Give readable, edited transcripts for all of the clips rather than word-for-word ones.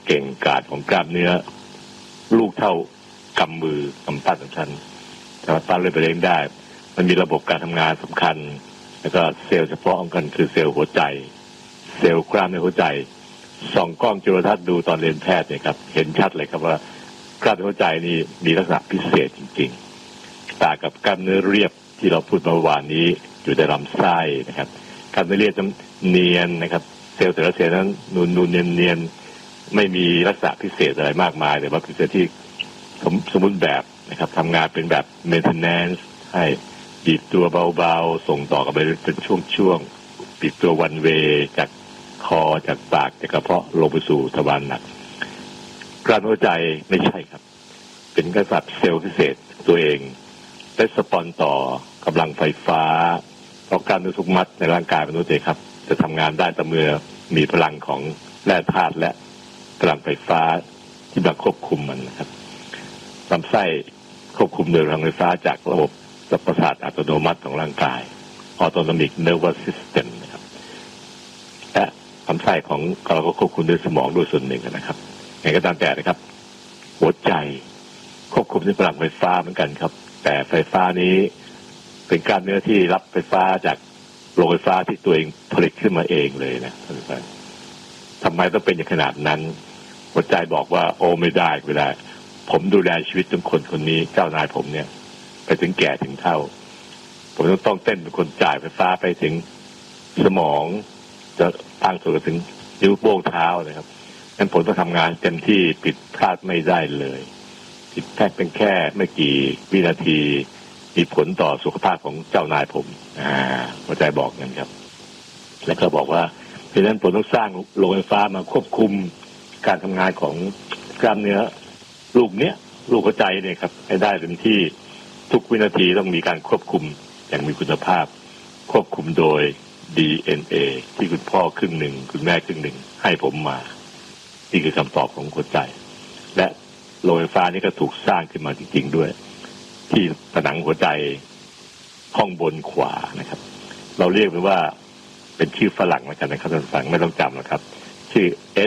เก่งกาจของกล้ามเนื้อลูกเท่ากำมือกำปั้นของฉันสามารถปั้นเลยไปเองได้มันมีระบบการทำงานสำคัญแล้วก็เซลล์เฉพาะของกันคือเซลล์หัวใจเซลล์กล้ามเนื้อหัวใจส่องกล้องจุลทรรศน์ดูตอนเรียนแพทย์เนี่ยครับเห็นชัดเลยครับว่ากล้ามเนื้อหัวใจนี่มีลักษณะพิเศษจริงๆต่างกับกล้ามเนื้อเรียบที่เราพูดเมื่อวานนี้อยู่ในลำไส้นะครับกล้ามเนื้อเรียบจะเนียนนะครับเซลล์แต่ละเซลล์นั้นนูนเนียนไม่มีลักษณะพิเศษอะไรมากมายแต่ว่าพิเศษที่สมบูรณ์แบบนะครับทำงานเป็นแบบ maintenance ให้บีบตัวเบาๆส่งต่อกันไปเป็นช่วงๆบีบตัววันเวจากคอจากปากจากกระเพาะลงไปสู่ทวารหนักกล้ามเนื้อหัวใจไม่ใช่ครับเป็นกระสับเซลล์พิเศษตัวเองได้สปอนต่อกำลังไฟฟ้าเพราะกล้ามเนื้อทุกมัดในร่างกายมนุษย์ครับจะทำงานได้แต่เมื่อมีพลังของแร่ธาตุและพลังไฟฟ้าที่มาควบคุมมันนะครับลำไส้ควบคุมโดยพลังไฟฟ้าจากระบบประสาทอัตโนมัติของร่างกาย Autonomic Nervous System นะครับและลำไส้ของเราก็ควบคุมโดยสมองด้วยส่วนหนึ่งนะครับไงก็ตามแต่นะครับหัวใจควบคุมด้วยพลังไฟฟ้าเหมือนกันครับแต่ไฟฟ้านี้เป็นกล้ามเนื้อที่รับไฟฟ้าจากโรงไฟฟ้าที่ตัวเองผลิตขึ้นมาเองเลยนะท่านผู้ชมทำไมต้องเป็นอย่างขนาดนั้นหัวใจบอกว่าโอ้ไม่ได้ผมดูแลชีวิตของคนนี้เจ้านายผมเนี่ยไปถึงแก่ถึงเฒ่าผมต้องเต้นเป็นคนจ่ายไฟฟ้าไปถึงสมองจะตั้งส่วนถึงนิ้วโป้งเท้านะครับงั้นผมต้องทำงานเต็มที่ผิดพลาดไม่ได้เลยผิดแค่เป็นแค่ไม่กี่วินาทีมีผลต่อสุขภาพของเจ้านายผมหัวใจบอกงั้นครับแล้วก็บอกว่าเพราะฉะนั้นผมต้องสร้างโรงไฟฟ้ามาควบคุมการทำงานของกล้ามเนื้อลูกหัวใจเนี่ยครับให้ได้เต็มที่ทุกวินาทีต้องมีการควบคุมอย่างมีคุณภาพควบคุมโดย DNA ที่คุณพ่อครึ่งหนึ่งคุณแม่ครึ่งหนึ่งให้ผมมานี่คือคำตอบของหัวใจและโรงไฟฟ้านี้ก็ถูกสร้างขึ้นมาจริงๆด้วยที่ผนังหัวใจห้องบนขวานะครับเราเรียกมันว่าเป็นชื่อฝรั่งแล้วกันนะครับท่านฟังไม่ต้องจำนะครับชื่อ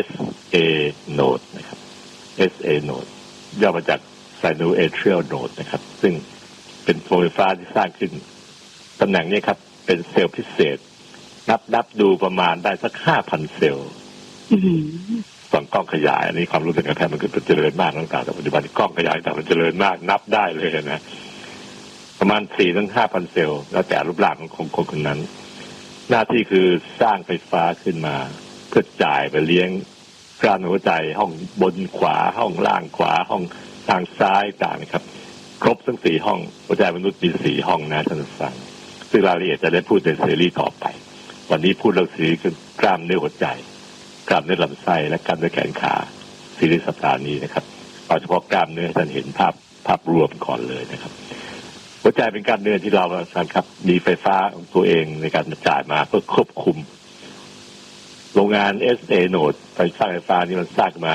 SA node นะครับ SA node ย่อมาจาก Sinoatrial node นะครับซึ่งเป็นโรงไฟฟ้าที่สร้างขึ้นตำแหน่งนี้ครับเป็นเซลล์พิเศษนับดูประมาณได้สัก 5,000 เซลล์ส่องกล้องขยายอันนี้ความรู้ทางการแพทย์มันก็เจริญมากตั้งแต่ปัจจุบันกล้องขยายแต่มันเจริญมากนับได้เลยนะประมาณ 4-5,000 เซลล์แล้วแต่รูปร่างของคนนั้นหน้าที่คือสร้างไฟฟ้าขึ้นมาเพื่อจ่ายไปเลี้ยงกล้ามเนื้อหัวใจห้องบนขวาห้องล่างขวาห้องทางซ้ายต่างนะครับครบทั้ง4ห้องหัวใจมนุษย์มี4ห้องนะท่านผู้ฟังซึ่งรายละเอียดจะได้พูดในซีรีส์ต่อไปวันนี้พูดเรื่องซีรีส์คือกล้ามเนื้อหัวใจกล้ามเนื้อลำไส้และกล้ามเนื้อแขนขาซีรีส์สัปดาห์นี้นะครับเอาเฉพาะกล้ามเนื้อท่านเห็นภาพรวมก่อนเลยนะครับหัวใจเป็นกล้ามเนื้อที่เราครับมีไฟฟ้าของตัวเองในการจ่ายมาเพื่อควบคุมโรงงาน SA node ไฟฟ้านี่มันสร้างมา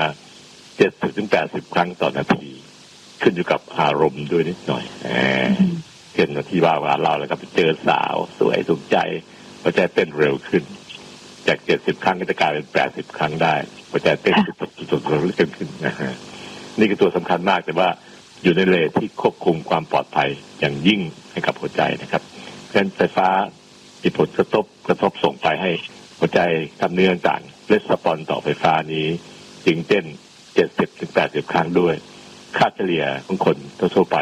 70-80 ครั้งต่อนาทีขึ้นอยู่กับอารมณ์ด้วยนิดหน่อยเช่นที่ว่าเราแล้วก็ไปเจอสาวสวยถูกใจหัวใจเต้นเร็วขึ้นจาก70 ครั้งก็จะกลายเป็น80 ครั้งได้หัวใจเต้นสุดๆขึ้นนะฮะนี่คือตัวสำคัญมากแต่ว่าอยู่ในเลนที่ควบคุมความปลอดภัยอย่างยิ่งให้กับหัวใจนะครับเพราะฉะนั้นไฟฟ้ามีผลกระทบส่งไปให้หัวใจกล้ามเนื้อต่างๆเลสปอนต่อไฟฟ้านี้จึงเต้น 70-80 ครั้งด้วยค่าเฉลี่ยของคนทั่วไป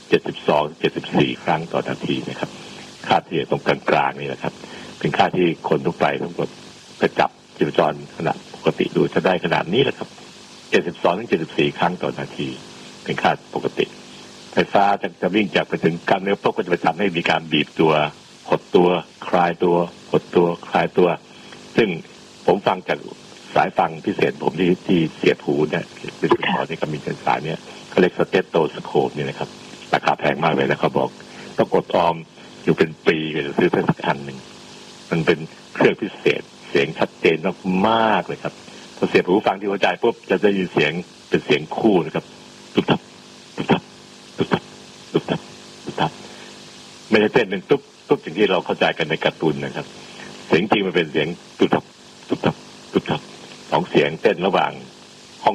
72-74 ครั้งต่อนาทีนะครับค่าเฉลี่ยตรงกลางๆนี่นะครับเป็นค่าที่คนทั่วไปทั้งหมดกระจับชีพจรขณะปกติดูจะได้ขนาดนี้แหละครับ 72-74 ครั้งต่อนาทีเป็นค่าปกติไฟฟ้าจะวิ่งจากไปถึงกล้ามเนื้อปุ๊บก็จะไปทำให้มีการบีบตัวหดตัวคลายตัวหดตัวคลายตัวซึ่งผมฟังจากสายฟังพิเศษผมที่เสียบหูเนี่ยเป็นคุณหมอที่กำมีสายเนี่ยเขาเรียกสเตตโตสโคปนี่นะครับราคาแพงมากเลยแล้วเขาบอกต้องกดออมอยู่เป็นปีก็จะซื้อสักอันหนึ่งมันเป็นเครื่องพิเศษเสียงชัดเจนมากเลยครับพอเสียบหูฟังที่หัวใจปุ๊บจะได้ยินเสียงเป็นเสียงคู่นะครับตุ๊บตับตุ๊บตับตุ๊บตับตุ๊บตับตุ๊บตับไม่ใช่เต้นเป็นตุ๊บอย่างที่เราเข้าใจกันในการ์ตูนนะครับเสียงจริงมันเป็นเสียงตุ๊บตับตุ๊บตับตุ๊บตับสองเสียงเต้นระหว่าง